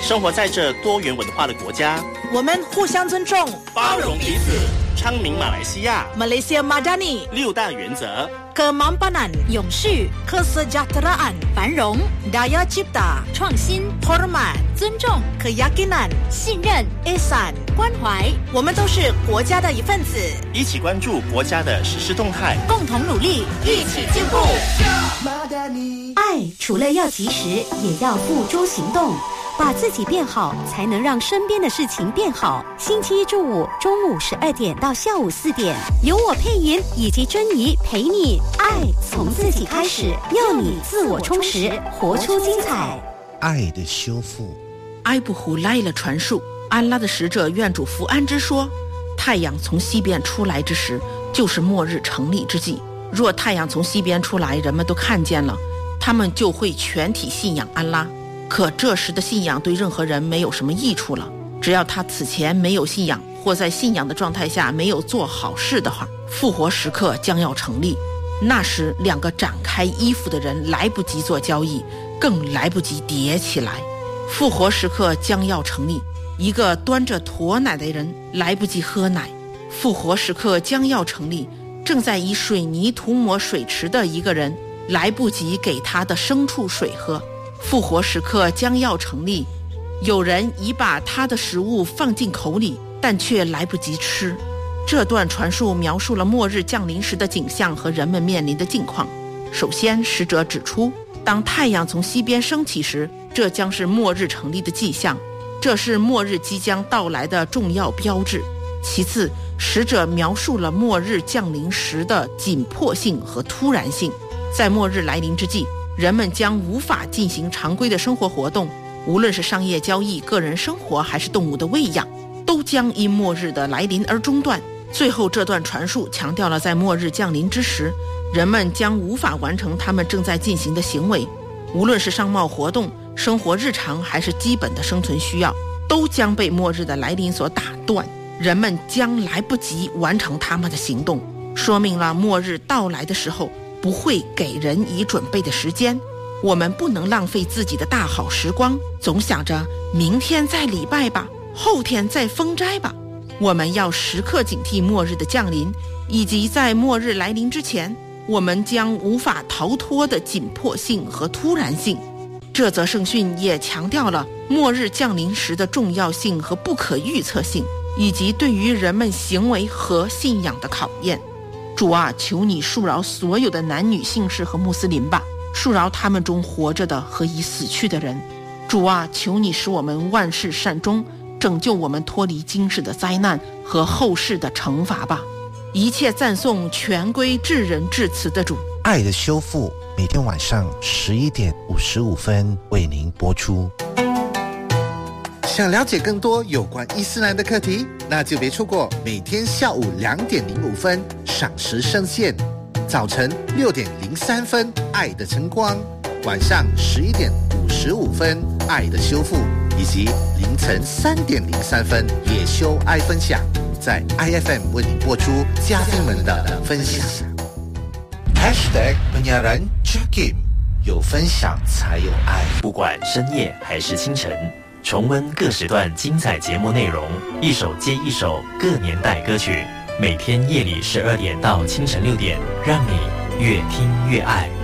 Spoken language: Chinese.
生活在这多元文化的国家， 我们互相尊重， 包容彼此，昌明马来西亚 Malaysia Madani 6大原则 ：Kemampanan 永续、Kesejahteraan 繁荣、 Daya Cipta 创新、 Hormat 尊重、 Keyakinan 信任、 Ihsan 关怀。 我们都是国家的一份子， 一起关注国家的实施动态， 共同努力， 一起进步。 爱除了要及时，也要付诸行动。把自己变好，才能让身边的事情变好。星期一至五中午12点到下午4点，由我佩莹以及珍妮陪你。爱从自己开始，要你自我充实，活出精彩。 爱的修复。 艾布胡来了传述，安拉的使者愿主福安之说，太阳从西边出来之时，就是末日成立之际。若太阳从西边出来，人们都看见了，他们就会全体信仰安拉。可这时的信仰对任何人没有什么益处了，只要他此前没有信仰，或在信仰的状态下没有做好事的话，复活时刻将要成立。那时2个展开衣服的人来不及做交易，更来不及叠起来。复活时刻将要成立，一个端着驮奶的人来不及喝奶。复活时刻将要成立，正在以水泥涂抹水池的一个人来不及给他的牲畜水喝。复活时刻将要成立，有人已把他的食物放进口里，但却来不及吃。这段传述描述了末日降临时的景象和人们面临的境况。首先，使者指出，当太阳从西边升起时，这将是末日成立的迹象，这是末日即将到来的重要标志。其次，使者描述了末日降临时的紧迫性和突然性。在末日来临之际，人们将无法进行常规的生活活动，无论是商业交易、个人生活还是动物的喂养，都将因末日的来临而中断。最后，这段传述强调了在末日降临之时，人们将无法完成他们正在进行的行为，无论是商贸活动、生活日常还是基本的生存需要，都将被末日的来临所打断，人们将来不及完成他们的行动，说明了末日到来的时候不会给人以准备的时间。我们不能浪费自己的大好时光，总想着明天再礼拜吧，后天再封斋吧。我们要时刻警惕末日的降临，以及在末日来临之前，我们将无法逃脱的紧迫性和突然性。这则圣训也强调了末日降临时的重要性和不可预测性，以及对于人们行为和信仰的考验。主啊，求你恕饶所有的男女信士和穆斯林吧，恕饶他们中活着的和已死去的人。主啊，求你使我们万事善终，拯救我们脱离今世的灾难和后世的惩罚吧。一切赞颂全归至仁至慈的主。 爱的修复，每天晚上11点55分为您播出。想了解更多有关伊斯兰的课题，那就别错过每天下午2点05分赏识圣线，早晨6点03分爱的晨光，晚上11点55分爱的修复，以及凌晨3点03分野修爱分享，在 IFM 为您播出嘉宾们的分享。#penyiaran Jakim， 有分享才有爱。 不管深夜还是清晨，重温各时段精彩节目内容，一首接一首各年代歌曲，每天夜里12点到清晨6点，让你越听越爱。